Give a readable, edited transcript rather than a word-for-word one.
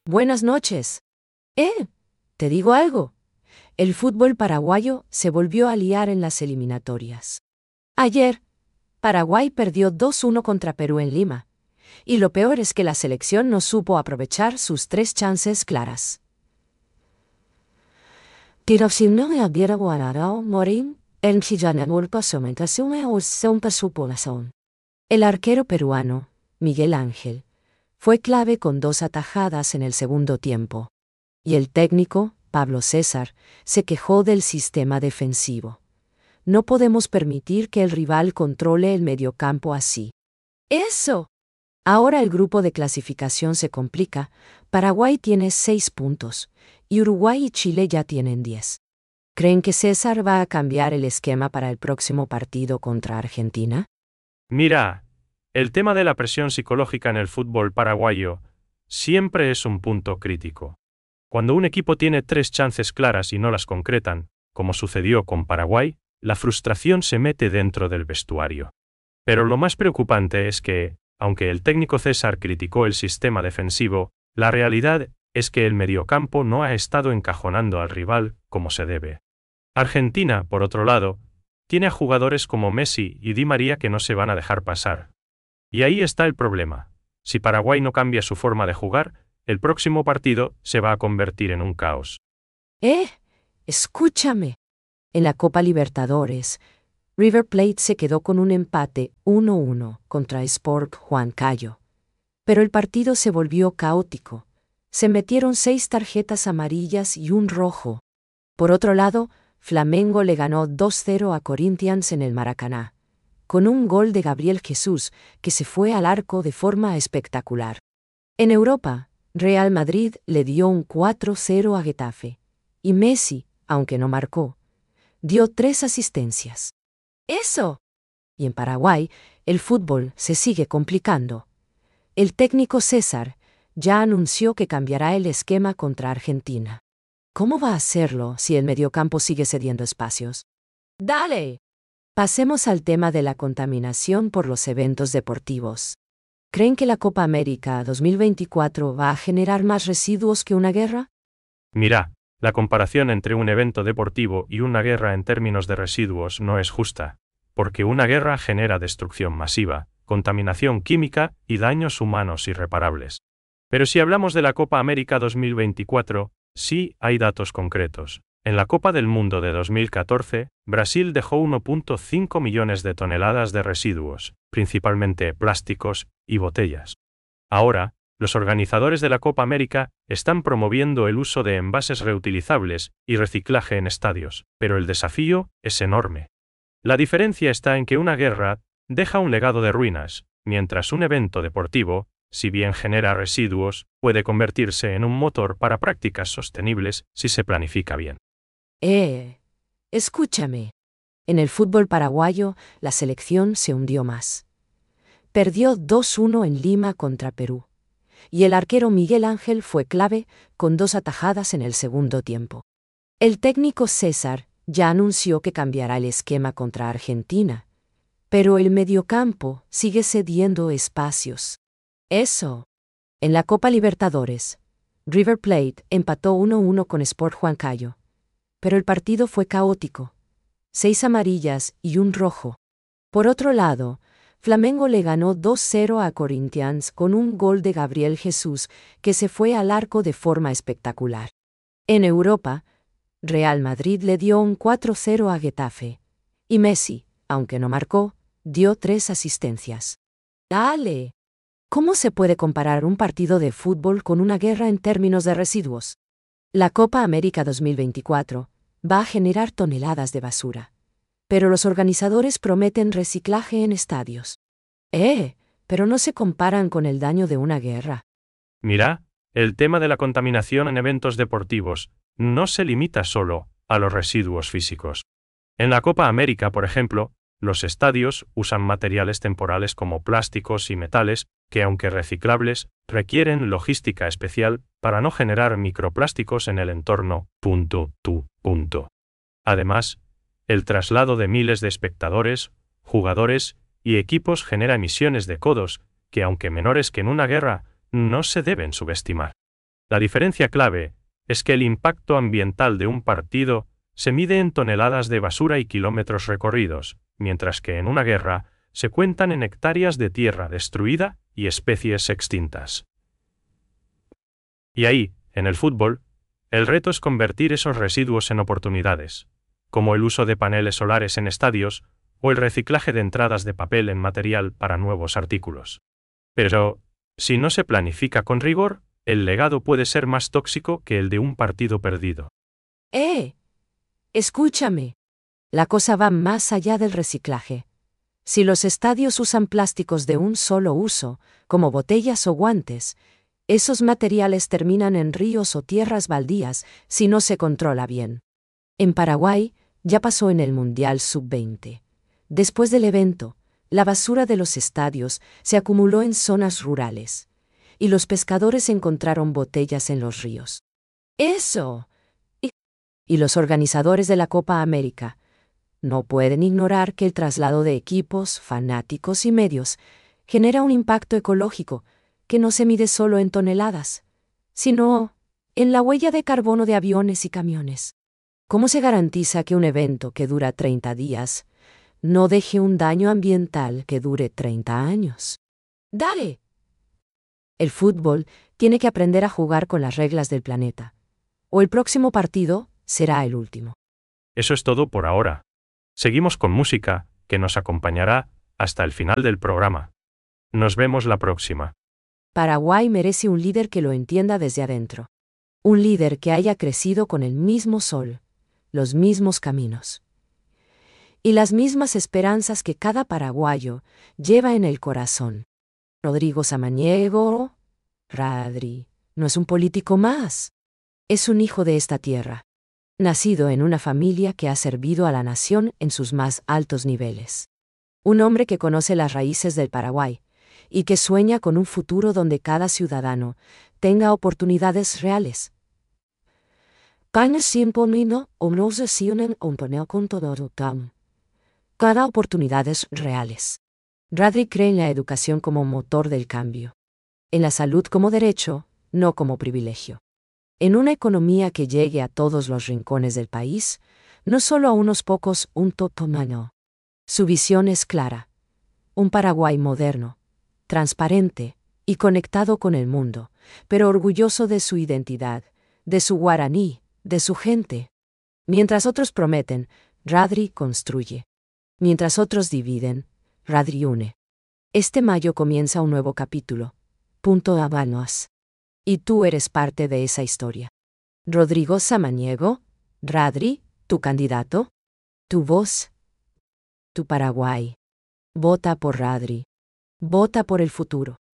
Buenas noches. Te digo algo. El fútbol paraguayo se volvió a liar en las eliminatorias. Ayer, Paraguay perdió 2-1 contra Perú en Lima. Y lo peor es que la selección no supo aprovechar sus 3 chances claras. El arquero peruano, Miguel Ángel, fue clave con 2 atajadas en el segundo tiempo. Y el técnico, Pablo César, se quejó del sistema defensivo. No podemos permitir que el rival controle el mediocampo así. ¡Eso! Ahora el grupo de clasificación se complica. Paraguay tiene 6 puntos, y Uruguay y Chile ya tienen 10. ¿Creen que César va a cambiar el esquema para el próximo partido contra Argentina? Mira, el tema de la presión psicológica en el fútbol paraguayo siempre es un punto crítico. Cuando un equipo tiene 3 chances claras y no las concretan, como sucedió con Paraguay, la frustración se mete dentro del vestuario. Pero lo más preocupante es que, aunque el técnico César criticó el sistema defensivo, la realidad es que el mediocampo no ha estado encajonando al rival como se debe. Argentina, por otro lado, tiene a jugadores como Messi y Di María que no se van a dejar pasar. Y ahí está el problema. Si Paraguay no cambia su forma de jugar, el próximo partido se va a convertir en un caos. Escúchame. En la Copa Libertadores, River Plate se quedó con un empate 1-1 contra Sport Huancayo. Pero el partido se volvió caótico. Se metieron 6 tarjetas amarillas y un rojo. Por otro lado, Flamengo le ganó 2-0 a Corinthians en el Maracaná, con un gol de Gabriel Jesús que se fue al arco de forma espectacular. En Europa, Real Madrid le dio un 4-0 a Getafe, y Messi, aunque no marcó, dio 3 asistencias. ¡Eso! Y en Paraguay, el fútbol se sigue complicando. El técnico César ya anunció que cambiará el esquema contra Argentina. ¿Cómo va a hacerlo si el mediocampo sigue cediendo espacios? ¡Dale! Pasemos al tema de la contaminación por los eventos deportivos. ¿Creen que la Copa América 2024 va a generar más residuos que una guerra? Mira, la comparación entre un evento deportivo y una guerra en términos de residuos no es justa, porque una guerra genera destrucción masiva, contaminación química y daños humanos irreparables. Pero si hablamos de la Copa América 2024, sí hay datos concretos. En la Copa del Mundo de 2014, Brasil dejó 1.5 millones de toneladas de residuos, principalmente plásticos y botellas. Ahora, los organizadores de la Copa América están promoviendo el uso de envases reutilizables y reciclaje en estadios, pero el desafío es enorme. La diferencia está en que una guerra deja un legado de ruinas, mientras un evento deportivo, si bien genera residuos, puede convertirse en un motor para prácticas sostenibles si se planifica bien. Escúchame. En el fútbol paraguayo, la selección se hundió más. Perdió 2-1 en Lima contra Perú. Y el arquero Miguel Ángel fue clave, con 2 atajadas en el segundo tiempo. El técnico César ya anunció que cambiará el esquema contra Argentina. Pero el mediocampo sigue cediendo espacios. ¡Eso! En la Copa Libertadores, River Plate empató 1-1 con Sport Huancayo. Pero el partido fue caótico. 6 amarillas y un rojo. Por otro lado, Flamengo le ganó 2-0 a Corinthians con un gol de Gabriel Jesús que se fue al arco de forma espectacular. En Europa, Real Madrid le dio un 4-0 a Getafe. Y Messi, aunque no marcó, dio 3 asistencias. ¡Dale! ¿Cómo se puede comparar un partido de fútbol con una guerra en términos de residuos? La Copa América 2024 va a generar toneladas de basura. Pero los organizadores prometen reciclaje en estadios. Pero no se comparan con el daño de una guerra. Mira, el tema de la contaminación en eventos deportivos no se limita solo a los residuos físicos. En la Copa América, por ejemplo, los estadios usan materiales temporales como plásticos y metales que, aunque reciclables, requieren logística especial para no generar microplásticos en el entorno. Además, el traslado de miles de espectadores, jugadores y equipos genera emisiones de CO2 que, aunque menores que en una guerra, no se deben subestimar. La diferencia clave es que el impacto ambiental de un partido se mide en toneladas de basura y kilómetros recorridos, mientras que en una guerra se cuentan en hectáreas de tierra destruida y especies extintas. Y ahí, en el fútbol, el reto es convertir esos residuos en oportunidades, como el uso de paneles solares en estadios o el reciclaje de entradas de papel en material para nuevos artículos. Pero, si no se planifica con rigor, el legado puede ser más tóxico que el de un partido perdido. Escúchame. La cosa va más allá del reciclaje. Si los estadios usan plásticos de un solo uso, como botellas o guantes, esos materiales terminan en ríos o tierras baldías si no se controla bien. En Paraguay, ya pasó en el Mundial Sub-20. Después del evento, la basura de los estadios se acumuló en zonas rurales, y los pescadores encontraron botellas en los ríos. ¡Eso! Y los organizadores de la Copa América no pueden ignorar que el traslado de equipos, fanáticos y medios genera un impacto ecológico que no se mide solo en toneladas, sino en la huella de carbono de aviones y camiones. ¿Cómo se garantiza que un evento que dura 30 días no deje un daño ambiental que dure 30 años? ¡Dale! El fútbol tiene que aprender a jugar con las reglas del planeta, o el próximo partido será el último. Eso es todo por ahora. Seguimos con música, que nos acompañará hasta el final del programa. Nos vemos la próxima. Paraguay merece un líder que lo entienda desde adentro. Un líder que haya crecido con el mismo sol, los mismos caminos y las mismas esperanzas que cada paraguayo lleva en el corazón. Rodrigo Samaniego, Radri, no es un político más. Es un hijo de esta tierra, nacido en una familia que ha servido a la nación en sus más altos niveles. Un hombre que conoce las raíces del Paraguay y que sueña con un futuro donde cada ciudadano tenga oportunidades reales. Cada oportunidades reales. Radri cree en la educación como motor del cambio. En la salud como derecho, no como privilegio. En una economía que llegue a todos los rincones del país, no solo a unos pocos, un totomano. Su visión es clara. Un Paraguay moderno, transparente y conectado con el mundo, pero orgulloso de su identidad, de su guaraní, de su gente. Mientras otros prometen, Radri construye. Mientras otros dividen, Radri une. Este mayo comienza un nuevo capítulo. Habanos. Y tú eres parte de esa historia. Rodrigo Samaniego, Radri, tu candidato, tu voz, tu Paraguay. Vota por Radri. Vota por el futuro.